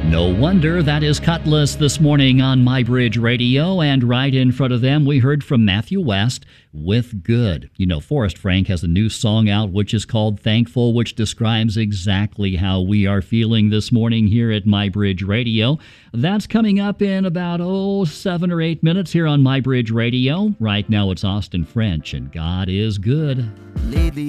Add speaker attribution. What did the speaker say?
Speaker 1: No wonder that is Cutlass this morning on MyBridge Radio, and right in front of them we heard from Matthew West with Good. You know, Forrest Frank has a new song out which is called Thankful, which describes exactly how we are feeling this morning here at MyBridge Radio. That's coming up in about 7 or 8 minutes here on MyBridge Radio. Right now it's Austin French and God is Good.
Speaker 2: Lately